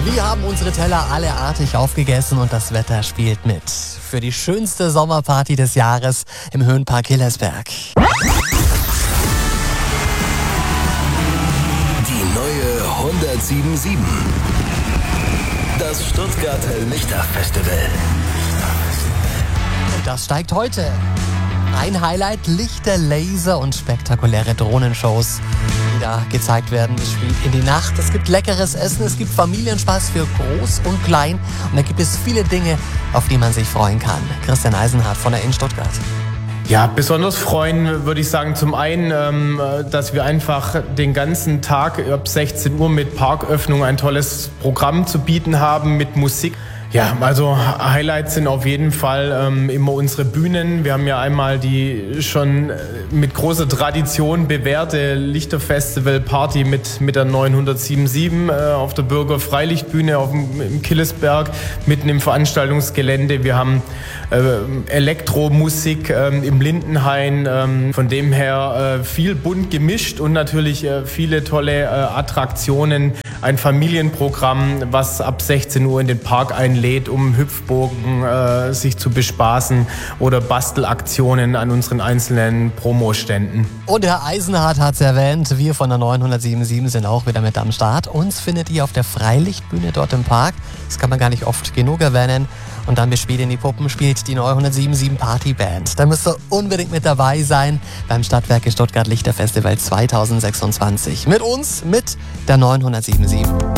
Wir haben unsere Teller alle artig aufgegessen und das Wetter spielt mit. Für die schönste Sommerparty des Jahres im Höhenpark Hillersberg. Die neue 107.7. Das Stuttgarter Lichterfestival. Und das steigt heute. Ein Highlight: Lichter, Laser und spektakuläre Drohnenshows, die da gezeigt werden. Es spielt in die Nacht, es gibt leckeres Essen, es gibt Familienspaß für Groß und Klein und da gibt es viele Dinge, auf die man sich freuen kann. Christian Eisenhardt von der in Stuttgart. Ja, besonders freuen würde ich sagen, zum einen, dass wir einfach den ganzen Tag ab 16 Uhr mit Parköffnung ein tolles Programm zu bieten haben mit Musik. Ja, also Highlights sind auf jeden Fall immer unsere Bühnen. Wir haben ja einmal die schon mit großer Tradition bewährte Lichterfestival-Party mit der 907.7 auf der Bürger-Freilichtbühne im Killesberg, mitten im Veranstaltungsgelände. Wir haben Elektromusik im Lindenhain, von dem her viel bunt gemischt und natürlich viele tolle Attraktionen. Ein Familienprogramm, was ab 16 Uhr in den Park einlädt, um Hüpfburgen sich zu bespaßen oder Bastelaktionen an unseren einzelnen Promoständen. Und Herr Eisenhardt hat es erwähnt, wir von der 907.7 sind auch wieder mit am Start. Uns findet ihr auf der Freilichtbühne dort im Park. Das kann man gar nicht oft genug erwähnen. Und dann bespielt in die Puppen, spielt die 907.7 Partyband. Da müsst ihr unbedingt mit dabei sein beim Stadtwerke Stuttgart Lichterfestival 2026. Mit uns, mit der 907.7.